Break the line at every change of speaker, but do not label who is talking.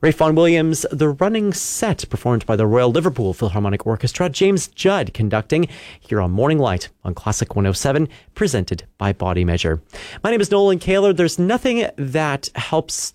Ralph Vaughan Williams, The Running Set, performed by the Royal Liverpool Philharmonic Orchestra. James Judd conducting here on Morning Light on Classic 107, presented by Body Measure. My name is Nolan Kaler. There's nothing that helps